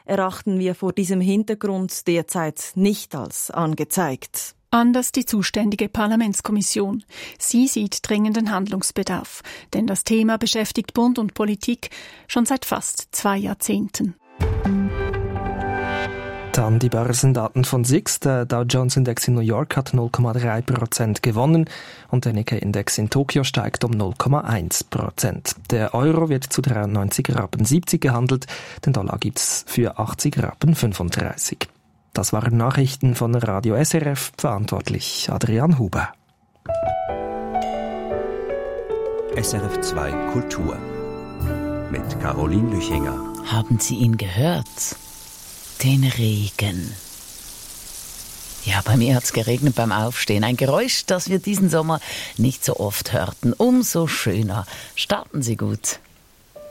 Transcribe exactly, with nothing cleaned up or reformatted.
erachten wir vor diesem Hintergrund derzeit nicht als angezeigt. Anders die zuständige Parlamentskommission. Sie sieht dringenden Handlungsbedarf, denn das Thema beschäftigt Bund und Politik schon seit fast zwei Jahrzehnten. Dann die Börsendaten von S I X. Der Dow Jones Index in New York hat null Komma drei Prozent gewonnen und der Nikkei-Index in Tokio steigt um null Komma eins Prozent. Der Euro wird zu dreiundneunzig Rappen siebzig gehandelt, den Dollar gibt's für achtzig Rappen fünfunddreißig. Das waren Nachrichten von Radio S R F, verantwortlich Adrian Huber. S R F zwei Kultur mit Caroline Lüchinger. Haben Sie ihn gehört? Den Regen. Ja, bei mir hat's geregnet beim Aufstehen. Ein Geräusch, das wir diesen Sommer nicht so oft hörten. Umso schöner. Starten Sie gut.